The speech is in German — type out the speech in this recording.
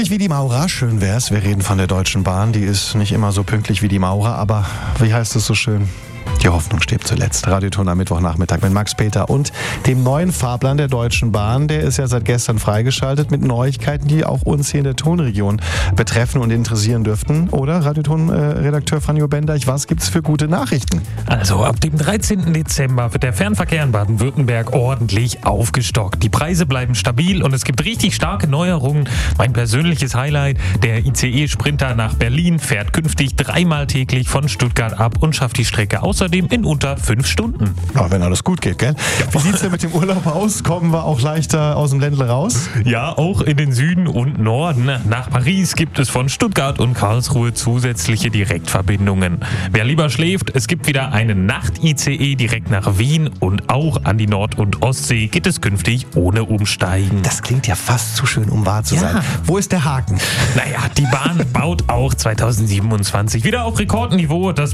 Pünktlich wie die Maurer, schön wär's. Wir reden von der Deutschen Bahn, die ist nicht immer so pünktlich wie die Maurer, aber wie heißt es so schön? Die Hoffnung stirbt zuletzt. Radioton am Mittwochnachmittag mit Max Peter und dem neuen Fahrplan der Deutschen Bahn. Der ist ja seit gestern freigeschaltet mit Neuigkeiten, die auch uns hier in der Tonregion betreffen und interessieren dürften. Oder, Radioton-Redakteur Franjo Bendeich, was gibt's für gute Nachrichten? Also ab dem 13. Dezember wird der Fernverkehr in Baden-Württemberg ordentlich aufgestockt. Die Preise bleiben stabil und es gibt richtig starke Neuerungen. Mein persönliches Highlight, der ICE-Sprinter nach Berlin fährt künftig 3-mal täglich von Stuttgart ab und schafft die Strecke außerdem in unter 5 Stunden. Ja, wenn alles gut geht, gell? Wie sieht's denn mit dem Urlaub aus? Kommen wir auch leichter aus dem Ländle raus? Ja, auch in den Süden und Norden. Nach Paris gibt es von Stuttgart und Karlsruhe zusätzliche Direktverbindungen. Wer lieber schläft, es gibt wieder einen Nacht-ICE direkt nach Wien und auch an die Nord- und Ostsee geht es künftig ohne Umsteigen. Das klingt ja fast zu schön, um wahr zu sein. Wo ist der Haken? Naja, die Bahn baut auch 2027 wieder auf Rekordniveau. Das